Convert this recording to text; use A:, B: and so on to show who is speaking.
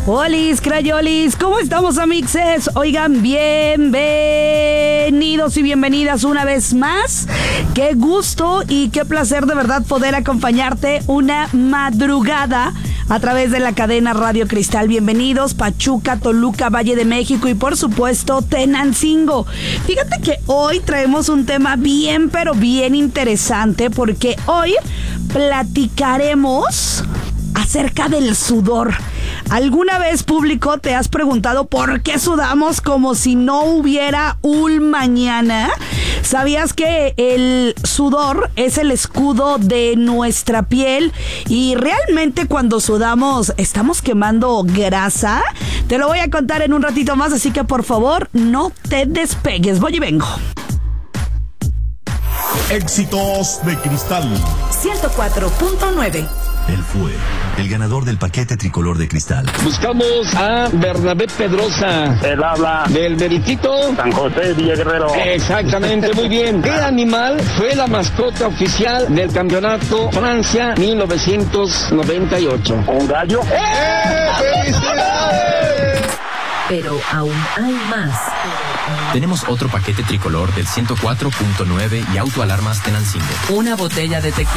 A: Olis, crayolis, ¿cómo estamos, amixes? Oigan, bienvenidos y bienvenidas una vez más. Qué gusto y qué placer de verdad poder acompañarte una madrugada a través de la cadena Radio Cristal. Bienvenidos Pachuca, Toluca, Valle de México y por supuesto Tenancingo. Fíjate que hoy traemos un tema bien pero bien interesante porque hoy platicaremos acerca del sudor. ¿Alguna vez, público, te has preguntado por qué sudamos como si no hubiera un mañana? ¿Sabías que el sudor es el escudo de nuestra piel y realmente cuando sudamos estamos quemando grasa? Te lo voy a contar en un ratito más, así que por favor no te despegues. Voy y vengo.
B: Éxitos de Cristal
C: 104.9.
D: Él fue el ganador del paquete tricolor de Cristal.
E: Buscamos a Bernabé Pedrosa.
F: Él habla
E: Del veritito
F: San José Villaguerrero.
E: Exactamente, muy bien. ¿Qué animal fue la mascota oficial del campeonato Francia 1998?
F: ¿Un gallo?
E: ¡Felicidades!
C: Pero aún hay más.
G: Tenemos otro paquete tricolor del 104.9 y autoalarmas Tenancingo.
C: Una botella de tequila.